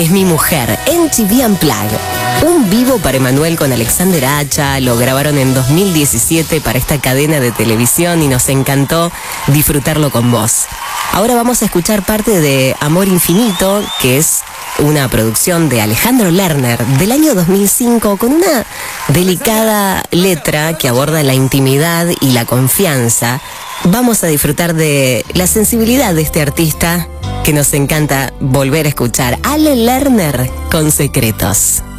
es mi mujer, MTV Unplugged. Un vivo para Emanuel con Alexander Hacha, lo grabaron en 2017 para esta cadena de televisión y nos encantó disfrutarlo con vos. Ahora vamos a escuchar parte de Amor Infinito, que es una producción de Alejandro Lerner del año 2005 con una delicada letra que aborda la intimidad y la confianza. Vamos a disfrutar de la sensibilidad de este artista que nos encanta volver a escuchar. Ale Lerner con Secretos.